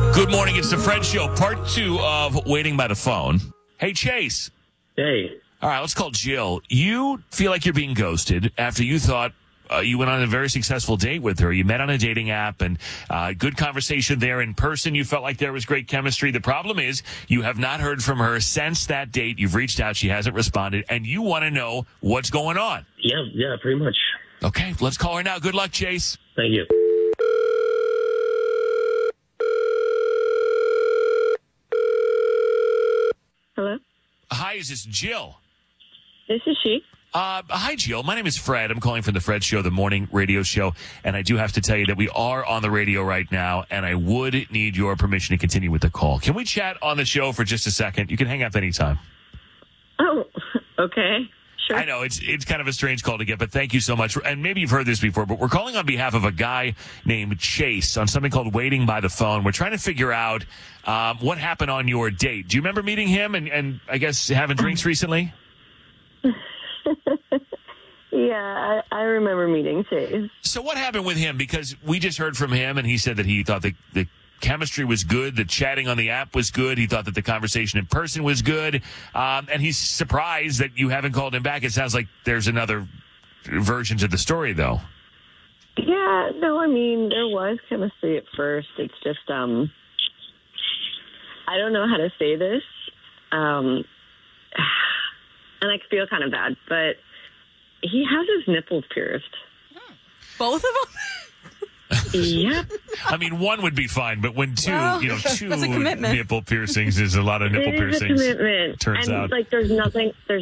Good morning. It's the Fred Show, part 2 of Waiting by the Phone. Hey, Chase. Hey. All right, let's call Jill. You feel like you're being ghosted after you thought you went on a very successful date with her. You met on a dating app and good conversation there in person. You felt like there was great chemistry. The problem is you have not heard from her since that date. You've reached out. She hasn't responded. And you want to know what's going on. Yeah, pretty much. Okay, let's call her now. Good luck, Chase. Thank you. Hello? Hi, is this Jill? This is she. Hi, Jill. My name is Fred. I'm calling from the Fred Show, the morning radio show. And I do have to tell you that we are on the radio right now, and I would need your permission to continue with the call. Can we chat on the show for just a second? You can hang up anytime. Oh, okay. Sure. I know it's kind of a strange call to get, but thank you so much. And maybe you've heard this before, but we're calling on behalf of a guy named Chase on something called Waiting by the Phone. We're trying to figure out what happened on your date. Do you remember meeting him and I guess having drinks recently? Yeah, I remember meeting Chase. So what happened with him? Because we just heard from him, and he said that he thought the chemistry was good, the chatting on the app was good, he thought that the conversation in person was good, and he's surprised that you haven't called him back. It sounds like there's another version to the story, though. Yeah, no, I mean, there was chemistry at first. It's just, I don't know how to say this, and I feel kind of bad, but he has his nipples pierced. Both of them? Yep. I mean, one would be fine, but when two that's a commitment. nipple piercings is a lot of nipple It is piercings. a commitment. Turns and, out. like, there's